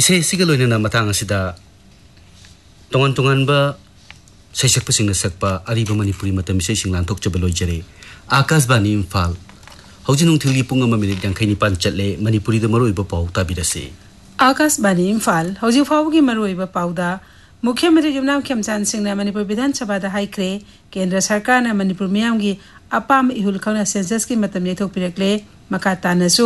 इसे सिगा लोइना मतंग असिदा तोंगन तोंगन बा सैसक पसिंग सकपा अरिबा मणिपुरी मतम इसे सिंग लांथोक चबा लोइजरे आकाशवाणी इम्फाल हौजिनुंग थिलगी पुंग अमा मिनिट 29 चले मणिपुरी द मरोइबा पाउ ताबिरसे आकाशवाणी इम्फाल हौजिक फावगी मरोइबा पाउदा मुख्यमंत्री युमनाम खेमचान सिंह मणिपुर विधानसभा दा हाइक्रे केंद्र सरकार ने मणिपुर मियाम की अपाम इहुल खौना सेंसस की मतम येथोक पिरकले मका तानसु